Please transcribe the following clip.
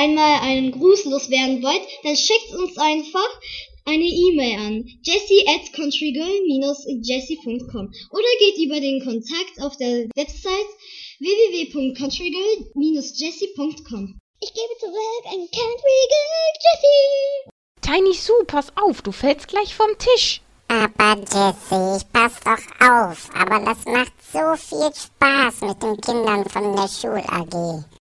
einmal einen Gruß loswerden wollt, dann schickt uns einfach eine E-Mail an jessie@countrygirl-jessie.com oder geht über den Kontakt auf der Website www.countrygirl-jessie.com. Ich gebe zurück an Countrygirl Jessie. Tiny Sue, pass auf, du fällst gleich vom Tisch. Aber Jessie, ich pass doch auf. Aber das macht so viel Spaß mit den Kindern von der Schul-AG.